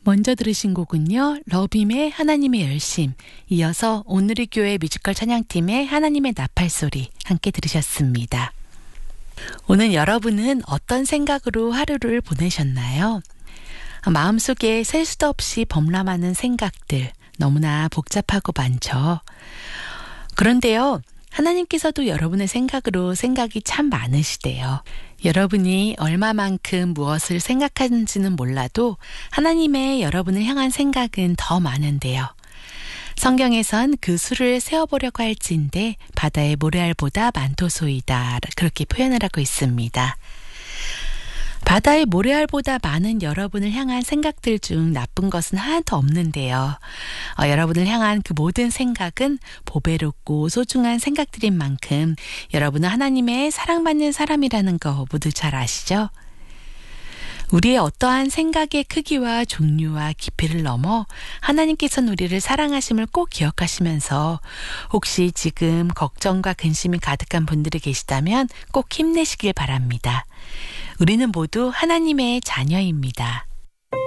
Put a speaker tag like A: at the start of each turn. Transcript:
A: 먼저 들으신 곡은요, 러빔의 하나님의 열심, 이어서 오늘의 교회 뮤지컬 찬양팀의 하나님의 나팔소리 함께 들으셨습니다. 오늘 여러분은 어떤 생각으로 하루를 보내셨나요? 마음속에 셀 수도 없이 범람하는 생각들, 너무나 복잡하고 많죠. 그런데요, 하나님께서도 여러분의 생각으로 생각이 참 많으시대요. 여러분이 얼마만큼 무엇을 생각하는지는 몰라도 하나님의 여러분을 향한 생각은 더 많은데요. 성경에선 그 수를 세어보려고 할진대 바다의 모래알보다 많도소이다, 그렇게 표현을 하고 있습니다. 바다의 모래알보다 많은 여러분을 향한 생각들 중 나쁜 것은 하나도 없는데요. 여러분을 향한 그 모든 생각은 보배롭고 소중한 생각들인 만큼 여러분은 하나님의 사랑받는 사람이라는 거 모두 잘 아시죠? 우리의 어떠한 생각의 크기와 종류와 깊이를 넘어 하나님께서는 우리를 사랑하심을 꼭 기억하시면서 혹시 지금 걱정과 근심이 가득한 분들이 계시다면 꼭 힘내시길 바랍니다. 우리는 모두 하나님의 자녀입니다.